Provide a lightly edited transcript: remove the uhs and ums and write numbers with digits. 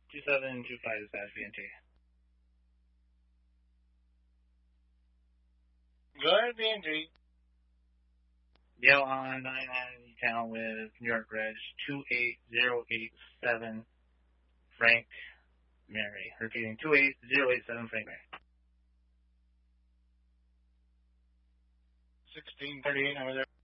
2725 is BNT. Go ahead, BNT. Yale on 99 town with New York Reg 28087 Frank Mary. Repeating 28087 Frank Mary. 1638 over there.